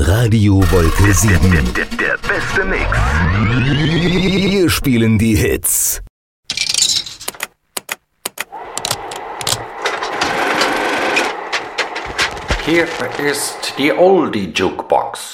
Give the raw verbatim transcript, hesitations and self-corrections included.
Radio Wolke sieben. Der, der, der beste Mix. Wir spielen die Hits. Hier ist die Oldie Jukebox.